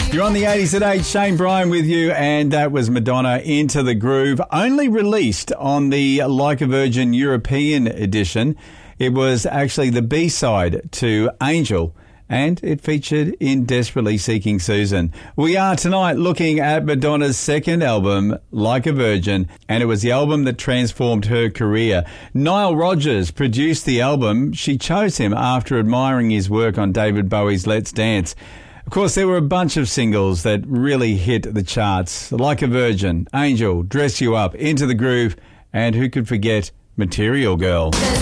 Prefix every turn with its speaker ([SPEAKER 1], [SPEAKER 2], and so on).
[SPEAKER 1] You're on the 80s at 8. Shane Bryan with you, and that was Madonna, Into the Groove, only released on the Like a Virgin European edition. It was actually the B-side to Angel, and it featured in Desperately Seeking Susan. We are tonight looking at Madonna's second album, Like a Virgin, and it was the album that transformed her career. Nile Rodgers produced the album. She chose him after admiring his work on David Bowie's Let's Dance. Of course, there were a bunch of singles that really hit the charts. Like a Virgin, Angel, Dress You Up, Into the Groove, and who could forget Material Girl.